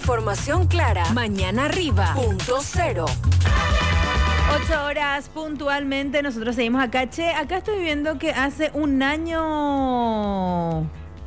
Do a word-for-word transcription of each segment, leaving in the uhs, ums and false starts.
Información clara. Mañana arriba. Punto cero. Ocho horas puntualmente, nosotros seguimos acá. Che, acá estoy viendo que hace un año...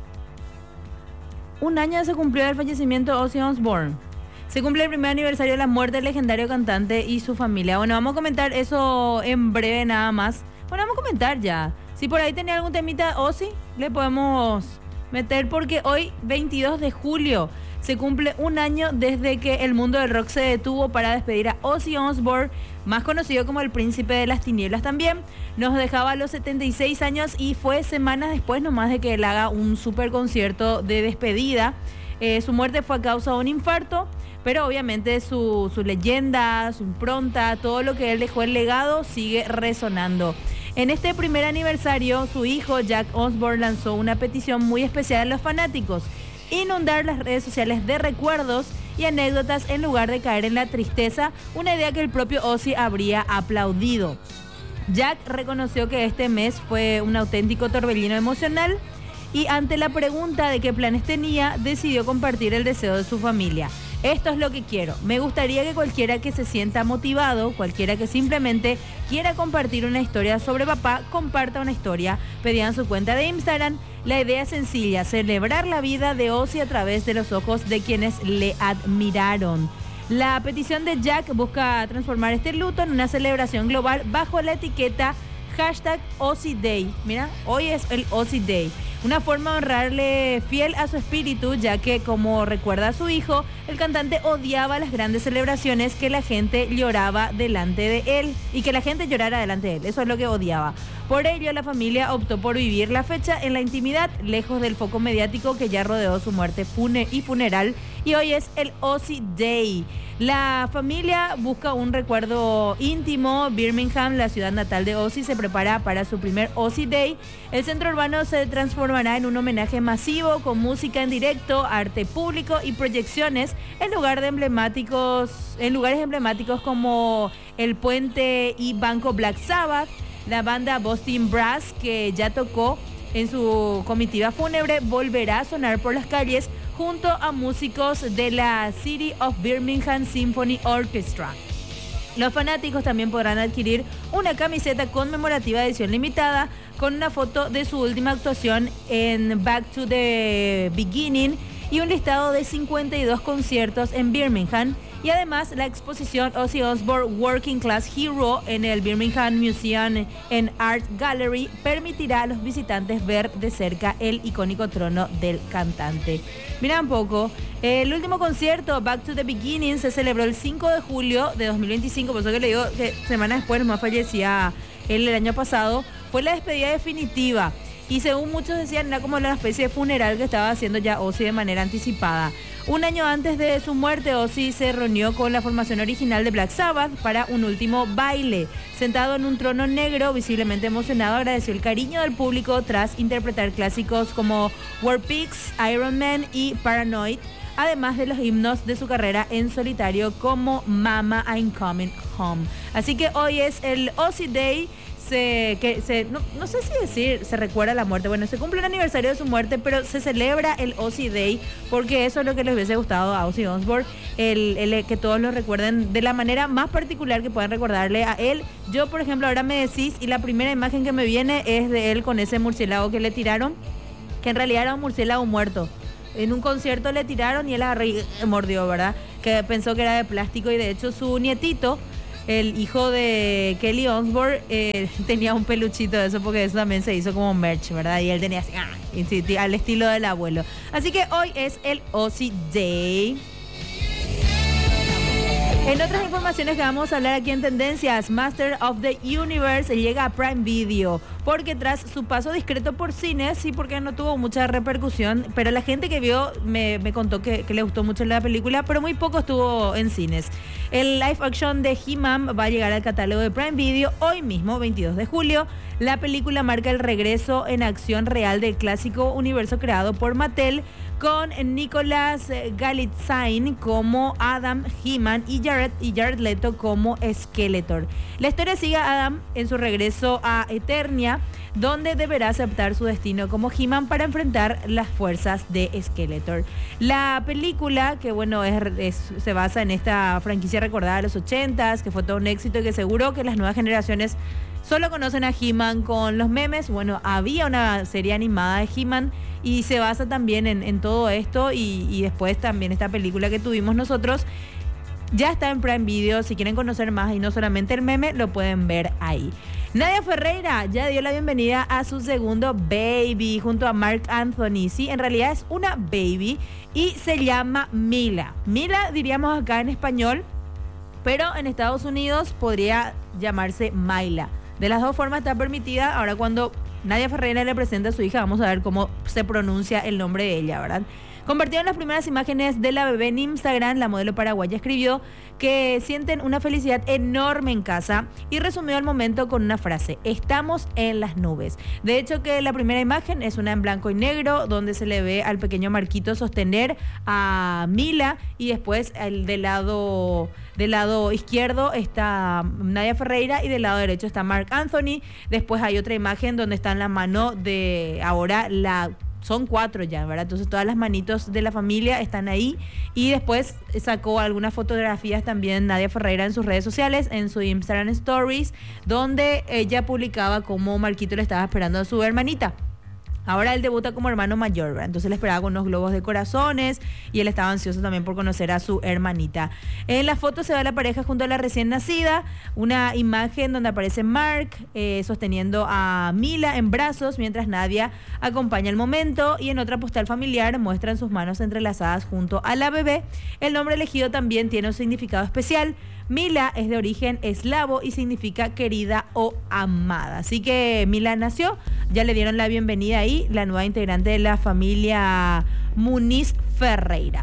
Un año se cumplió el fallecimiento de Ozzy Osbourne. Se cumple el primer aniversario de la muerte del legendario cantante y su familia. Bueno, vamos a comentar eso en breve nada más. Bueno, vamos a comentar ya. Si por ahí tenía algún temita Ozzy, le podemos meter porque hoy, veintidós de julio, se cumple un año desde que el mundo del rock se detuvo para despedir a Ozzy Osbourne, más conocido como el Príncipe de las Tinieblas también. Nos dejaba a los setenta y seis años y fue semanas después nomás de que él haga un super concierto de despedida. Eh, su muerte fue a causa de un infarto, pero obviamente su, su leyenda, su impronta, todo lo que él dejó, el legado, sigue resonando. En este primer aniversario, su hijo Jack Osbourne lanzó una petición muy especial a los fanáticos: inundar las redes sociales de recuerdos y anécdotas en lugar de caer en la tristeza, una idea que el propio Ozzy habría aplaudido. Jack reconoció que este mes fue un auténtico torbellino emocional y ante la pregunta de qué planes tenía, decidió compartir el deseo de su familia. Esto es lo que quiero. Me gustaría que cualquiera que se sienta motivado, cualquiera que simplemente quiera compartir una historia sobre papá, comparta una historia. Pedían su cuenta de Instagram. La idea es sencilla: celebrar la vida de Ozzy a través de los ojos de quienes le admiraron. La petición de Jack busca transformar este luto en una celebración global bajo la etiqueta hashtag Ozzy Day. Mira, hoy es el Ozzy Day. Una forma de honrarle fiel a su espíritu, ya que, como recuerda a su hijo, el cantante odiaba las grandes celebraciones que la gente lloraba delante de él y que la gente llorara delante de él. Eso es lo que odiaba. Por ello, la familia optó por vivir la fecha en la intimidad, lejos del foco mediático que ya rodeó su muerte fune- y funeral. Y hoy es el Ozzy Day. La familia busca un recuerdo íntimo. Birmingham, la ciudad natal de Ozzy, se prepara para su primer Ozzy Day. El centro urbano se transformará en un homenaje masivo con música en directo, arte público y proyecciones en lugar de emblemáticos, en lugares emblemáticos como el Puente y Banco Black Sabbath. La banda Boston Brass, que ya tocó en su comitiva fúnebre, volverá a sonar por las calles junto a músicos de la City of Birmingham Symphony Orchestra. Los fanáticos también podrán adquirir una camiseta conmemorativa de edición limitada con una foto de su última actuación en Back to the Beginning y un listado de cincuenta y dos conciertos en Birmingham. Y además la exposición Ozzy Osbourne Working Class Hero en el Birmingham Museum and Art Gallery permitirá a los visitantes ver de cerca el icónico trono del cantante. Mira un poco, el último concierto, Back to the Beginning, se celebró el cinco de julio de dos mil veinticinco, por eso que le digo que semanas después más fallecía él el año pasado. Fue la despedida definitiva y según muchos decían era como una especie de funeral que estaba haciendo ya Ozzy de manera anticipada. Un año antes de su muerte, Ozzy se reunió con la formación original de Black Sabbath para un último baile. Sentado en un trono negro, visiblemente emocionado, agradeció el cariño del público tras interpretar clásicos como War Pigs, Iron Man y Paranoid, además de los himnos de su carrera en solitario como Mama I'm Coming Home. Así que hoy es el Ozzy Day. Se, que se, no, no sé si decir se recuerda la muerte, bueno, se cumple el aniversario de su muerte, pero se celebra el Ozzy Day porque eso es lo que les hubiese gustado a Ozzy Osbourne, el, el, que todos lo recuerden de la manera más particular que puedan recordarle a él. Yo, por ejemplo, ahora me decís y la primera imagen que me viene es de él con ese murciélago que le tiraron, que en realidad era un murciélago muerto. En un concierto le tiraron y él agarró y mordió, ¿verdad? Que pensó que era de plástico y de hecho su nietito, el hijo de Kelly Osbourne, eh, tenía un peluchito de eso porque eso también se hizo como merch, ¿verdad? Y él tenía así, ¡ah! Al estilo del abuelo. Así que hoy es el Ozzy Day. En otras informaciones que vamos a hablar aquí en Tendencias, Master of the Universe llega a Prime Video, porque tras su paso discreto por cines, sí, porque no tuvo mucha repercusión, pero la gente que vio me, me contó que, que le gustó mucho la película, pero muy poco estuvo en cines. El live action de He-Man va a llegar al catálogo de Prime Video hoy mismo, veintidós de julio. La película marca el regreso en acción real del clásico universo creado por Mattel, con Nicolas Galitzine como Adam He-Man y Jared, y Jared Leto como Skeletor. La historia sigue a Adam en su regreso a Eternia, donde deberá aceptar su destino como He-Man para enfrentar las fuerzas de Skeletor. La película, que bueno, es, es, se basa en esta franquicia recordada de los ochentas, que fue todo un éxito y que seguro que las nuevas generaciones solo conocen a He-Man con los memes. Bueno, había una serie animada de He-Man y se basa también en, en todo esto y, y después también esta película que tuvimos nosotros ya está en Prime Video. Si quieren conocer más y no solamente el meme, lo pueden ver ahí. Nadia Ferreira ya dio la bienvenida a su segundo baby junto a Marc Anthony. Sí, en realidad es una baby y se llama Mila. Mila diríamos acá en español, pero en Estados Unidos podría llamarse Mayla. De las dos formas está permitida. Ahora cuando Nadia Ferreira le presenta a su hija, vamos a ver cómo se pronuncia el nombre de ella, ¿verdad? Compartieron las primeras imágenes de la bebé en Instagram. La modelo paraguaya escribió que sienten una felicidad enorme en casa y resumió el momento con una frase: estamos en las nubes. De hecho, que la primera imagen es una en blanco y negro donde se le ve al pequeño Marquito sostener a Mila y después el del lado del lado izquierdo está Nadia Ferreira y del lado derecho está Marc Anthony. Después hay otra imagen donde está en la mano de ahora la son cuatro ya, ¿verdad? Entonces todas las manitos de la familia están ahí y después sacó algunas fotografías también Nadia Ferreira en sus redes sociales, en su Instagram Stories, donde ella publicaba cómo Marquito le estaba esperando a su hermanita. Ahora él debuta como hermano mayor, ¿verdad? Entonces le esperaba con unos globos de corazones y él estaba ansioso también por conocer a su hermanita. En la foto se ve a la pareja junto a la recién nacida, una imagen donde aparece Marc eh, sosteniendo a Mila en brazos mientras Nadia acompaña el momento, y en otra postal familiar muestran sus manos entrelazadas junto a la bebé. El nombre elegido también tiene un significado especial. Mila es de origen eslavo y significa querida o amada. Así que Mila nació, ya le dieron la bienvenida ahí, la nueva integrante de la familia Muniz Ferreira.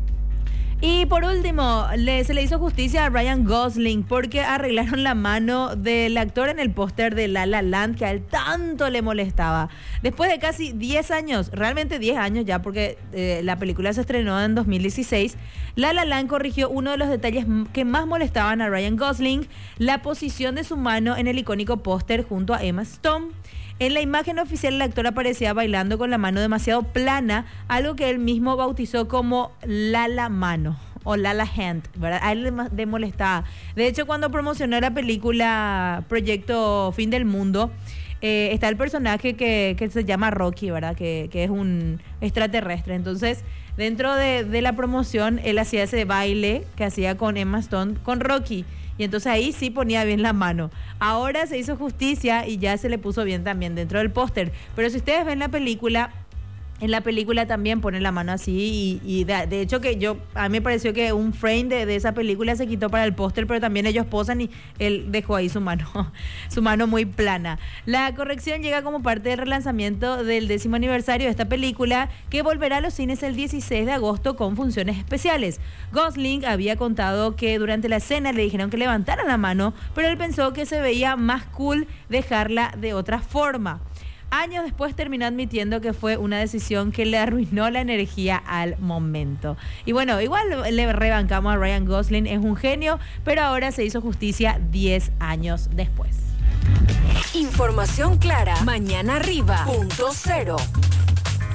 Y por último, le, se le hizo justicia a Ryan Gosling porque arreglaron la mano del actor en el póster de La La Land que a él tanto le molestaba. Después de casi diez años, realmente diez años ya, porque eh, la película se estrenó en dos mil dieciséis, La La Land corrigió uno de los detalles que más molestaban a Ryan Gosling: la posición de su mano en el icónico póster junto a Emma Stone. En la imagen oficial el actor aparecía bailando con la mano demasiado plana, algo que él mismo bautizó como Lala Mano o Lala Hand, ¿verdad? A él le molestaba. De hecho, cuando promocionó la película Proyecto Fin del Mundo, eh, está el personaje que, que se llama Rocky, ¿verdad? Que, que es un extraterrestre. Entonces, dentro de, de la promoción, él hacía ese baile que hacía con Emma Stone, con Rocky. Y entonces ahí sí ponía bien la mano. Ahora se hizo justicia y ya se le puso bien también dentro del póster. Pero si ustedes ven la película, en la película también pone la mano así y, y de, de hecho que yo, a mí me pareció que un frame de, de esa película se quitó para el póster, pero también ellos posan y él dejó ahí su mano, su mano muy plana. La corrección llega como parte del relanzamiento del décimo aniversario de esta película, que volverá a los cines el dieciséis de agosto con funciones especiales. Gosling había contado que durante la escena le dijeron que levantara la mano, pero él pensó que se veía más cool dejarla de otra forma. Años después terminó admitiendo que fue una decisión que le arruinó la energía al momento. Y bueno, igual le rebancamos a Ryan Gosling, es un genio, pero ahora se hizo justicia diez años después. Información clara, mañana arriba, punto cero.